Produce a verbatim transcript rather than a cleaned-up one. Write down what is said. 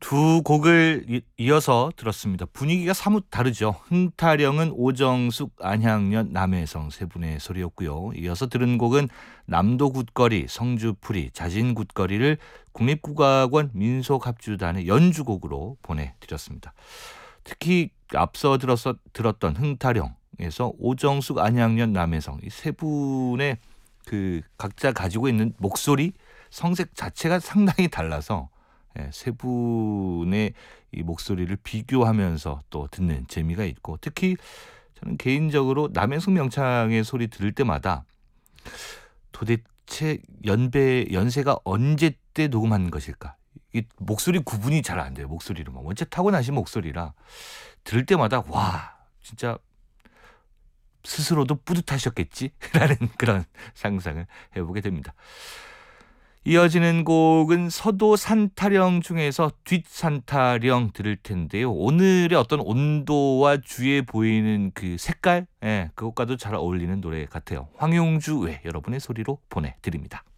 두 곡을 이 이어서 들었습니다. 분위기가 사뭇 다르죠. 흥타령은 오정숙, 안향연, 남혜성 세 분의 소리였고요. 이어서 들은 곡은 남도 굿거리, 성주풀이, 자진 굿거리를 국립국악원 민속합주단의 연주곡으로 보내드렸습니다. 특히 앞서 들었어, 들었던 흥타령에서 오정숙, 안향연, 남혜성 이 세 분의 그 각자 가지고 있는 목소리, 성색 자체가 상당히 달라서 예, 세 분의 이 목소리를 비교하면서 또 듣는 재미가 있고, 특히 저는 개인적으로 남해숙 명창의 소리 들을 때마다 도대체 연배 연세가 언제 때 녹음한 것일까? 이 목소리 구분이 잘 안 돼요. 목소리로만 원체 타고나신 목소리라 들을 때마다 와 진짜 스스로도 뿌듯하셨겠지라는 그런 상상을 해보게 됩니다. 이어지는 곡은 서도 산타령 중에서 뒷산타령 들을 텐데요. 오늘의 어떤 온도와 주위에 보이는 그 색깔, 예, 그것과도 잘 어울리는 노래 같아요. 황용주 외 여러분의 소리로 보내드립니다.